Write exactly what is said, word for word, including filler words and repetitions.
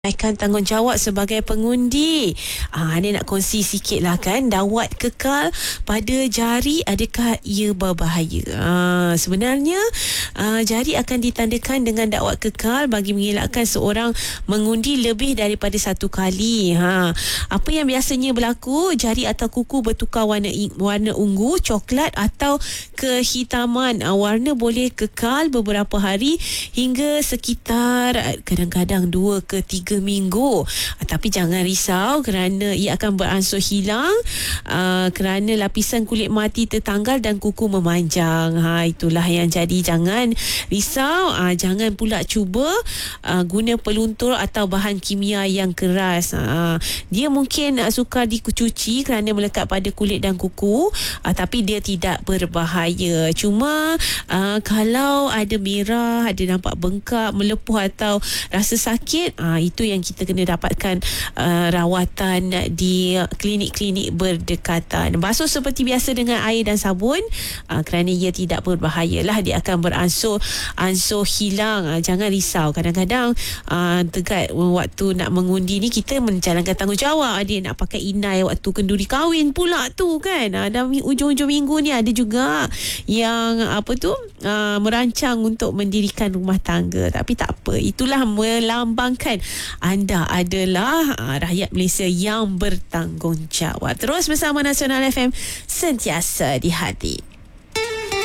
Akan tanggungjawab sebagai pengundi. Ah, ni nak kongsi sikit lah kan. Dawat kekal pada jari, adakah ia berbahaya? Ah, sebenarnya ah, jari akan ditandakan dengan dawat kekal bagi mengelakkan seorang mengundi lebih daripada satu kali. Ha, apa yang biasanya berlaku? Jari atau kuku bertukar warna warna ungu, coklat atau kehitaman. Ah, warna boleh kekal beberapa hari hingga sekitar kadang-kadang dua ke tiga minggu. Uh, tapi jangan risau kerana ia akan beransur hilang uh, kerana lapisan kulit mati tertanggal dan kuku memanjang. Ha, itulah yang jadi. Jangan risau. Uh, jangan pula cuba uh, guna peluntur atau bahan kimia yang keras. Uh, dia mungkin uh, sukar dicuci kerana melekat pada kulit dan kuku, uh, tapi dia tidak berbahaya. Cuma uh, kalau ada merah, ada nampak bengkak, melepuh atau rasa sakit, uh, itu yang kita kena dapatkan uh, rawatan di klinik-klinik berdekatan. Basuh seperti biasa dengan air dan sabun uh, kerana ia tidak berbahaya lah. Dia akan beransur ansur hilang. Uh, jangan risau. Kadang-kadang uh, dekat waktu nak mengundi ni kita menjalankan tanggungjawab. Ada nak pakai inai waktu kenduri kahwin pula tu kan. Uh, dan ujung-ujung minggu ni ada juga yang apa tu uh, merancang untuk mendirikan rumah tangga. Tapi tak apa. Itulah melambangkan anda adalah uh, rakyat Malaysia yang bertanggungjawab. Terus bersama Nasional F M, sentiasa di hati.